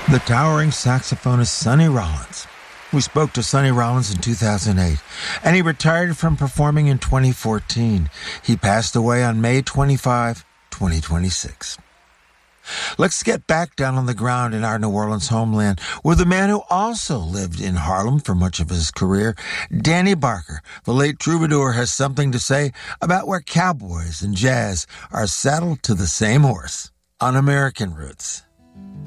The towering saxophonist Sonny Rollins. We spoke to Sonny Rollins in 2008, and he retired from performing in 2014. He passed away on May 25, 2026. Let's get back down on the ground in our New Orleans homeland with a man who also lived in Harlem for much of his career. Danny Barker, the late troubadour, has something to say about where cowboys and jazz are saddled to the same horse on American Roots.